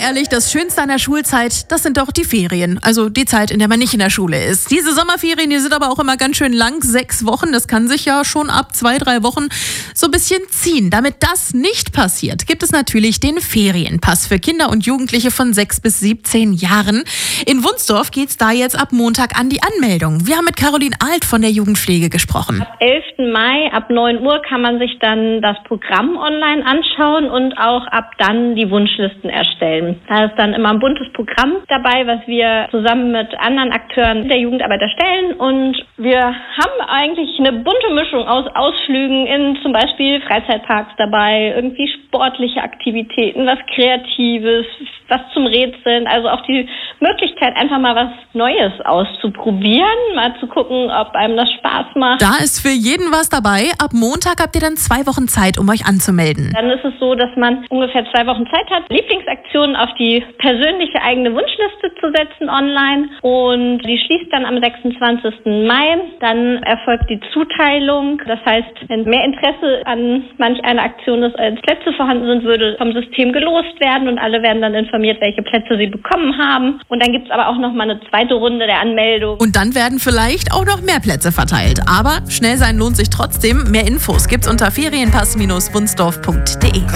ehrlich, das Schönste an der Schulzeit, das sind doch die Ferien. Also die Zeit, in der man nicht in der Schule ist. Diese Sommerferien, die sind aber auch immer ganz schön lang, 6 Wochen. Das kann sich ja schon ab 2-3 Wochen so ein bisschen ziehen. Damit das nicht passiert, gibt es natürlich den Ferienpass für Kinder und Jugendliche von 6 bis 17 Jahren. In Wunsdorf geht es da jetzt ab Montag an die Anmeldung. Wir haben mit Caroline Alt von der Jugendpflege gesprochen. Ab 11. Mai, ab 9 Uhr kann man sich dann das Programm online anschauen und auch ab dann die Wunschlisten erstellen. Da ist dann immer ein buntes Programm dabei, was wir zusammen mit anderen Akteuren der Jugendarbeit erstellen. Und wir haben eigentlich eine bunte Mischung aus Ausflügen in zum Beispiel Freizeitparks dabei, irgendwie sportliche Aktivitäten, was Kreatives, was zum Rätseln. Also auch die Möglichkeit, einfach mal was Neues auszuprobieren, mal zu gucken, ob einem das Spaß macht. Da ist für jeden was dabei. Ab Montag habt ihr dann 2 Wochen Zeit, um euch anzumelden. Dann ist es so, dass man ungefähr 2 Wochen Zeit hat, Lieblingsaktionen auf die persönliche eigene Wunschliste zu setzen online. Und die schließt dann am 26. Mai. Dann erfolgt die Zuteilung. Das heißt, wenn mehr Interesse an manch einer Aktion ist, als Plätze vorhanden sind, würde vom System gelost werden und alle werden dann informiert, welche Plätze sie bekommen haben. Und dann gibt es aber auch noch mal eine zweite Runde der Anmeldung. Und dann werden vielleicht auch noch mehr Plätze verteilt. Aber schnell sein lohnt sich trotzdem. Mehr Infos gibt's unter ferienpass-wunsdorf.de.